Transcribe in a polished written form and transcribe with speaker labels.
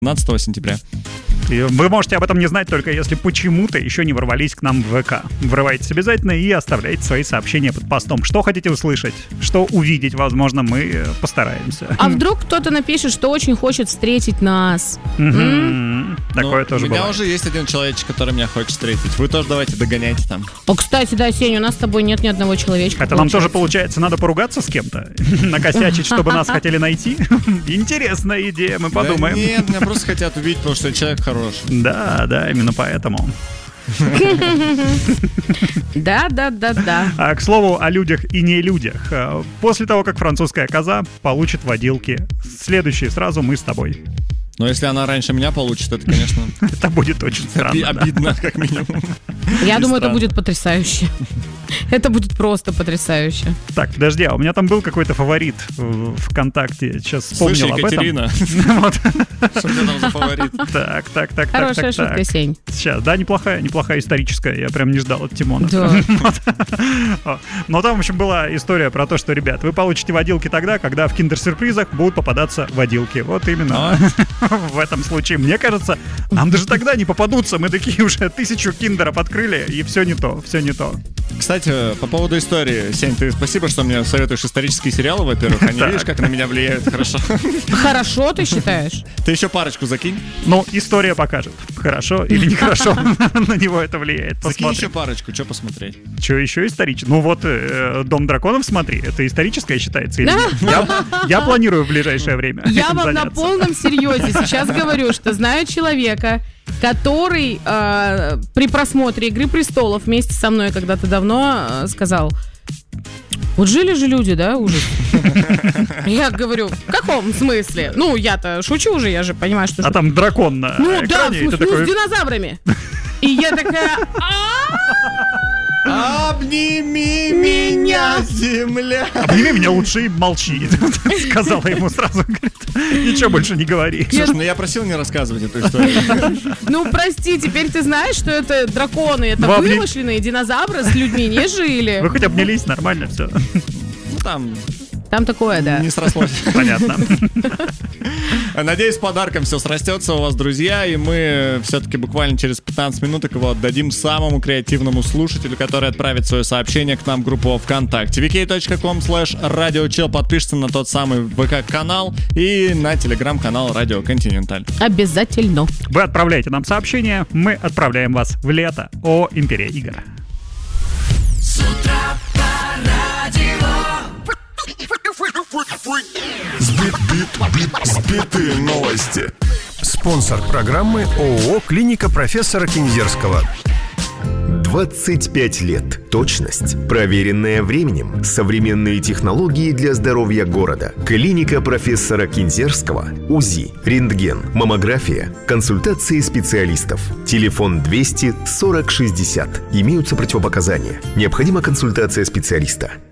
Speaker 1: 15 сентября.
Speaker 2: И вы можете об этом не знать, только если почему-то еще не ворвались к нам в ВК. Врывайтесь обязательно и оставляйте свои сообщения под постом. Что хотите услышать, что увидеть, возможно, мы постараемся.
Speaker 3: А вдруг кто-то напишет, что очень хочет встретить нас?
Speaker 2: Такое тоже
Speaker 1: У меня
Speaker 2: бывает.
Speaker 1: уже есть один человечек, который меня хочет встретить. Вы тоже давайте догоняйте там.
Speaker 3: О, кстати, да, Сеня, у нас с тобой нет ни одного человечка.
Speaker 2: Это нам тоже, получается, надо поругаться с кем-то? Накосячить, чтобы нас хотели найти? Интересная идея, мы подумаем.
Speaker 1: Да нет, меня просто хотят увидеть, потому что я человек хороший.
Speaker 2: Да, именно поэтому.
Speaker 3: Да.
Speaker 2: А, к слову, о людях и не людях. После того, как французская коза получит водилки, следующие сразу мы с тобой.
Speaker 1: Но если она раньше меня получит, это, конечно,
Speaker 2: Это будет очень странно.
Speaker 1: обидно, как минимум.
Speaker 3: Я думаю, это
Speaker 1: странно.
Speaker 3: будет потрясающе. Это будет просто потрясающе.
Speaker 2: Так, подожди, а у меня там был какой-то фаворит в ВКонтакте. Сейчас
Speaker 1: Слышь,
Speaker 2: вспомнил об этом.
Speaker 1: Екатерина,
Speaker 2: Вот.
Speaker 1: что у тебя там за фаворит?
Speaker 2: Так.
Speaker 3: Хорошая шутка, Сень.
Speaker 2: Сейчас, да, неплохая историческая. Я прям не ждал от Тимона.
Speaker 3: Да.
Speaker 2: Но там, в общем, была история про то, что, ребят, вы получите водилки тогда, когда в киндер-сюрпризах будут попадаться водилки. Вот именно в этом случае. Мне кажется, нам даже тогда не попадутся. Мы такие уже 1000 киндеров открыли, и все не то.
Speaker 1: Кстати, по поводу истории, Сень, ты спасибо, что мне советуешь исторические сериалы, во-первых. Они, видишь, как на меня влияют хорошо.
Speaker 3: Хорошо, ты считаешь?
Speaker 1: Ты еще парочку закинь.
Speaker 2: Ну, история покажет, хорошо или нехорошо на него это влияет.
Speaker 1: Закинь еще
Speaker 2: Посмотрим.
Speaker 1: парочку, что посмотреть?
Speaker 2: Что еще историческое? Ну вот, «Дом драконов» смотри, это историческое считается или нет? Я планирую в ближайшее время
Speaker 3: Я
Speaker 2: этим
Speaker 3: вам на
Speaker 2: заняться.
Speaker 3: полном серьезе сейчас говорю, что знаю человека, который при просмотре «Игры престолов» вместе со мной когда-то давно сказал: вот жили же люди, да, ужас. Я говорю, в каком смысле? Ну, я-то шучу уже, я же понимаю, что...
Speaker 2: А там дракон на
Speaker 3: Ну да, в
Speaker 2: экране, и ты
Speaker 3: смысле, ну,
Speaker 2: такой...
Speaker 3: с динозаврами. И я такая...
Speaker 1: Обними меня, земля.
Speaker 2: Обними меня лучше и молчи. Сказала ему сразу. Говорит, ничего больше не говори.
Speaker 1: Слушай, ну я просил не рассказывать эту историю.
Speaker 3: Ну, прости, теперь ты знаешь, что это драконы, это
Speaker 2: Вы обни-
Speaker 3: вымышленные динозавры, с людьми не жили.
Speaker 2: Вы хоть обнялись, нормально все.
Speaker 1: Ну там
Speaker 3: Там такое, да.
Speaker 1: не срослось.
Speaker 2: Понятно.
Speaker 1: Надеюсь, с подарком все срастется у вас, друзья, и мы все-таки буквально через 15 минуток его отдадим самому креативному слушателю, который отправит свое сообщение к нам в группу ВКонтакте. vk.com/radiochill. Подпишется на тот самый ВК-канал и на телеграм-канал Радио Континенталь.
Speaker 3: Обязательно.
Speaker 2: Вы отправляете нам сообщение, мы отправляем вас в лето. О, Империя игр.
Speaker 4: С утра по радио.
Speaker 5: Сбитые новости. Спонсор программы ООО «Клиника профессора Кинзерского».
Speaker 6: 25 лет. Точность, проверенная временем, современные технологии для здоровья города. Клиника профессора Кинзерского. УЗИ, рентген, маммография, консультации специалистов. Телефон 200 40 60. Имеются противопоказания. Необходима консультация специалиста.